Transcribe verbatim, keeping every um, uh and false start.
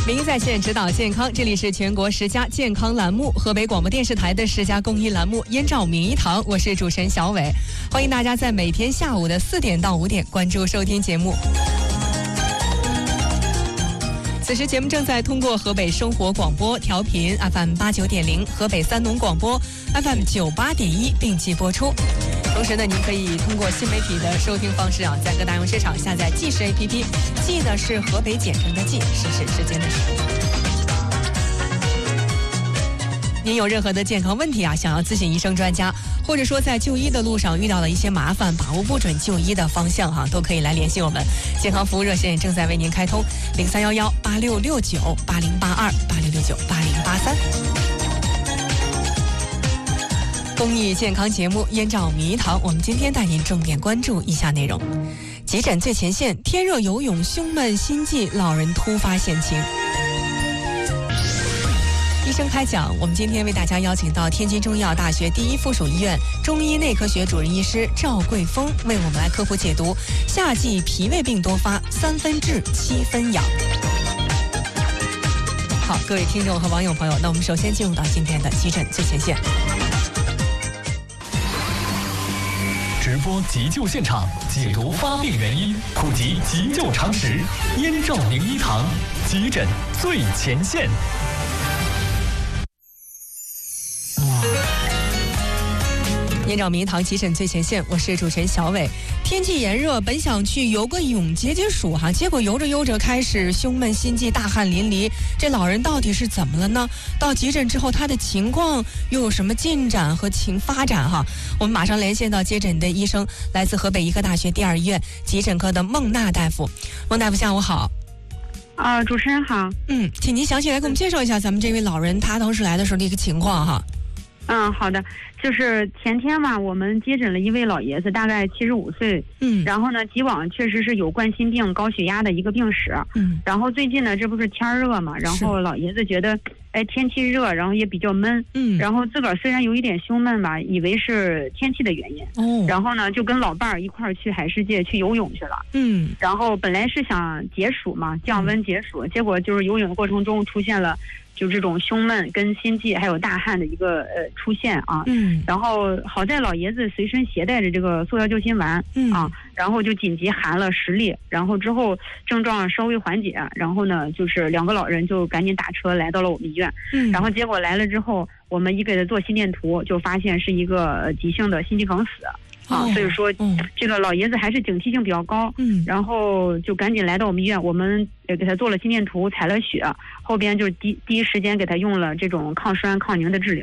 名医在线指导健康，这里是全国十佳健康栏目，河北广播电视台的十佳公益栏目《燕赵名医堂》，我是主持人小伟，欢迎大家在每天下午的四点到五点关注收听节目。此时节目正在通过河北生活广播调频 F M 八九点零、河北三农广播 F M 九八点一并机播出。同时呢，您可以通过新媒体的收听方式啊，在各大用市场下载记事 A P P， 记呢是河北简称的记，时是时间的时。您有任何的健康问题啊，想要咨询医生专家，或者说在就医的路上遇到了一些麻烦，把握不准就医的方向哈、啊，都可以来联系我们。健康服务热线正在为您开通，零三幺幺八六六九八零八二八六六九八零八三。公益健康节目《燕赵名医堂》，我们今天带您重点关注以下内容：急诊最前线，天热游泳胸闷心悸，老人突发险情。医生开讲，我们今天为大家邀请到天津中医药大学第一附属医院中医内科学主任医师赵桂峰，为我们来科普解读夏季脾胃病多发，三分治七分养。好，各位听众和网友朋友，那我们首先进入到今天的急诊最前线， 直播急救现场，解读发病原因，普及急救常识。燕赵名医堂，急诊最前线。燕赵名医堂急诊最前线，我是主持人小伟。天气炎热，本想去游个泳解解暑哈，结果游着游着开始胸闷心悸，大汗淋漓。这老人到底是怎么了呢？到急诊之后，他的情况又有什么进展和情发展哈？我们马上连线到接诊的医生，来自河北医科大学第二医院急诊科的孟娜大夫。孟大夫，下午好。 啊、呃，主持人好。 嗯，请您详细来给我们介绍一下咱们这位老人他当时来的时候的一个情况哈。 嗯，好的，就是前天嘛，我们接诊了一位老爷子，大概七十五岁， 嗯， 然后呢，既往确实是有冠心病、高血压的一个病史， 嗯， 然后最近呢，这不是天热嘛，然后老爷子觉得，哎，天气热，然后也比较闷， 嗯， 然后自个儿虽然有一点胸闷吧，以为是天气的原因， 哦，然后呢，就跟老伴儿一块儿去海世界去游泳去了， 嗯， 然后本来是想解暑嘛，降温解暑，嗯、结果就是游泳的过程中出现了。就这种胸闷跟心悸还有大汗的一个呃出现啊， 嗯， 然后好在老爷子随身携带着这个速效救心丸， 嗯啊，然后就紧急含了十粒，然后之后症状稍微缓解，然后呢就是两个老人就赶紧打车来到了我们医院， 嗯， 然后结果来了之后，我们一给他做心电图，就发现是一个急性的心肌梗死。啊，所以说、嗯、这个老爷子还是警惕性比较高， 嗯， 然后就赶紧来到我们医院，我们也给他做了心电图，采了血，后边就第第一时间给他用了这种抗栓抗凝的治疗。